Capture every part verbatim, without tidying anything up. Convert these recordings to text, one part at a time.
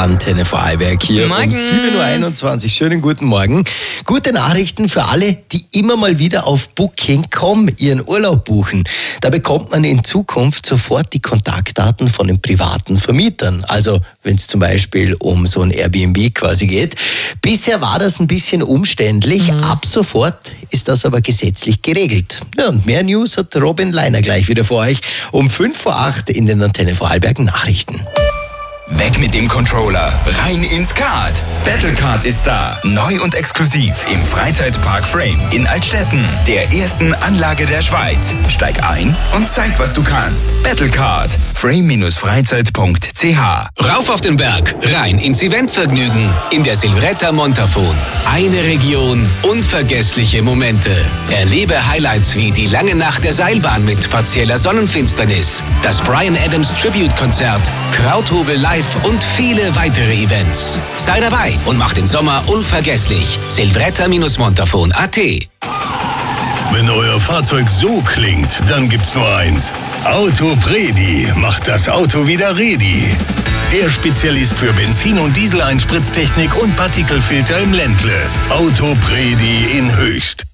Antenne Vorarlberg hier Morgen. um sieben Uhr einundzwanzig. Schönen guten Morgen. Gute Nachrichten für alle, die immer mal wieder auf Booking Punkt com ihren Urlaub buchen. Da bekommt man in Zukunft sofort die Kontaktdaten von den privaten Vermietern. Also wenn es zum Beispiel um so ein Airbnb quasi geht. Bisher war das ein bisschen umständlich. Mhm. Ab sofort ist das aber gesetzlich geregelt. Ja, und mehr News hat Robin Leiner gleich wieder für euch um fünf vor acht in den Antenne Vorarlberg Nachrichten. Weg mit dem Controller, rein ins Kart. Battlecard ist da. Neu und exklusiv im Freizeitpark Frame in Altstetten, der ersten Anlage der Schweiz. Steig ein und zeig, was du kannst. Battlecard. frame Bindestrich freizeit Punkt c h. Rauf auf den Berg, rein ins Eventvergnügen in der Silvretta Montafon. Eine Region, unvergessliche Momente. Erlebe Highlights wie die lange Nacht der Seilbahn mit partieller Sonnenfinsternis, das Bryan Adams Tribute-Konzert, Krauthobel Live und viele weitere Events. Sei dabei und mach den Sommer unvergesslich. Silvretta Montafon Punkt a t. Wenn euer Fahrzeug so klingt, dann gibt's nur eins. Autopredi macht das Auto wieder ready. Der Spezialist für Benzin- und Diesel-Einspritztechnik und Partikelfilter im Ländle. Autopredi in Höchst.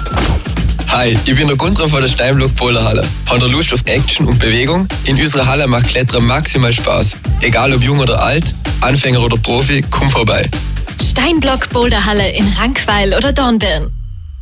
Hi, ich bin der Gunther von der Steinblock Boulderhalle. Habt ihr Lust auf Action und Bewegung? In unserer Halle macht Klettern maximal Spaß. Egal ob jung oder alt, Anfänger oder Profi, komm vorbei. Steinblock Boulderhalle in Rankweil oder Dornbirn.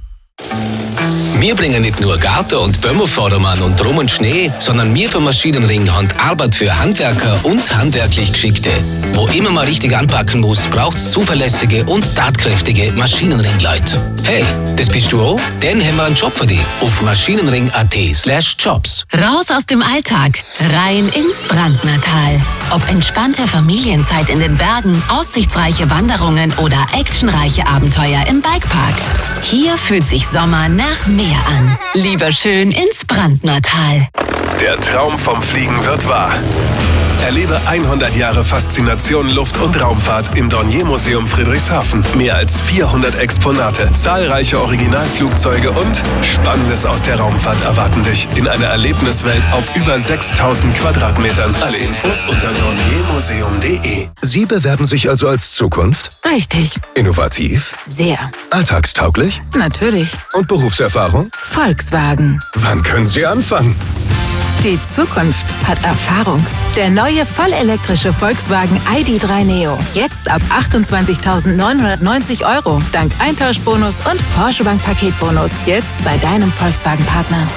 Wir bringen nicht nur Garten und Bäume Vordermann und Drum und Schnee, sondern wir vom Maschinenring haben Arbeit für Handwerker und handwerklich Geschickte. Wo immer man richtig anpacken muss, braucht's zuverlässige und tatkräftige Maschinenring-Leute. Hey, das bist du auch? Dann haben wir einen Job für dich auf maschinenring Punkt a t slash jobs. Raus aus dem Alltag, rein ins Brandnertal. Ob entspannte Familienzeit in den Bergen, aussichtsreiche Wanderungen oder actionreiche Abenteuer im Bikepark. Hier fühlt sich Sommer nach Meer an. Lieber schön ins Brandnertal. Der Traum vom Fliegen wird wahr. Erlebe hundert Jahre Faszination Luft- und Raumfahrt im Dornier-Museum Friedrichshafen. Mehr als vierhundert Exponate, zahlreiche Originalflugzeuge und Spannendes aus der Raumfahrt erwarten dich in einer Erlebniswelt auf über sechstausend Quadratmetern. Alle Infos unter dornier museum punkt de. Sie bewerben sich also als Zukunft? Richtig. Innovativ? Sehr. Alltagstauglich? Natürlich. Und Berufserfahrung? Volkswagen. Wann können Sie anfangen? Die Zukunft hat Erfahrung. Der neue vollelektrische Volkswagen I D drei Neo. Jetzt ab achtundzwanzigtausendneunhundertneunzig Euro. Dank Eintauschbonus und Porsche Bank Paketbonus. Jetzt bei deinem Volkswagen-Partner.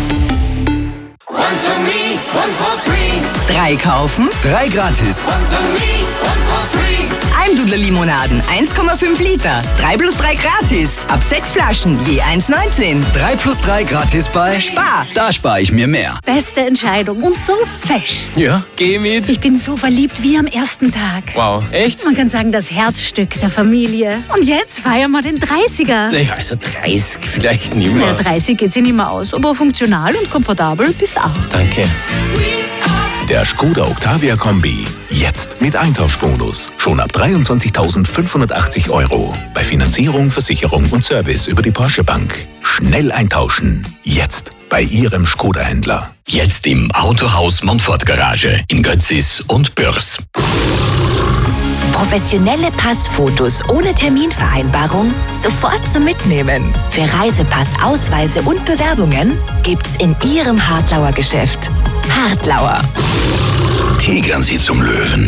Drei kaufen, drei gratis. Almdudler-Limonaden, eins Komma fünf Liter. drei plus drei gratis. Ab sechs Flaschen, je eins neunzehn. drei plus drei gratis bei Spar. Da spare ich mir mehr. Beste Entscheidung und so fesch. Ja, geh mit. Ich bin so verliebt wie am ersten Tag. Wow, echt? Man kann sagen, das Herzstück der Familie. Und jetzt feiern wir den dreißiger. Naja, also dreißig vielleicht nicht mehr. Na, dreißig geht sich nicht mehr aus, aber funktional und komfortabel bist auch. Danke. Der Skoda Octavia Kombi. Jetzt mit Eintauschbonus. Schon ab dreiundzwanzigtausendfünfhundertachtzig Euro. Bei Finanzierung, Versicherung und Service über die Porsche Bank. Schnell eintauschen. Jetzt bei Ihrem Skoda-Händler. Jetzt im Autohaus Montfort Garage in Götzis und Bürs. Professionelle Passfotos ohne Terminvereinbarung sofort zum Mitnehmen. Für Reisepass, Ausweise und Bewerbungen gibt's in Ihrem Hartlauer Geschäft. Hartlauer. Tigern Sie zum Löwen.